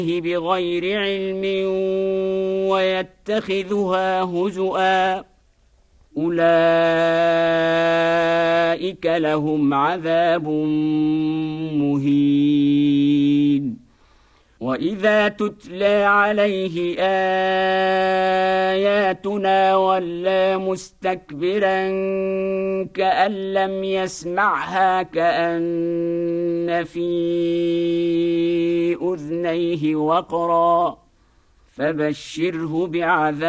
بغير علم ويتخذها هزؤا أولئك لهم عذاب مهين وإذا تتلى عليه آياتنا ولى مستكبرا كأن لم يسمعها كأن في أذنيه وقرا فبشره بعذاب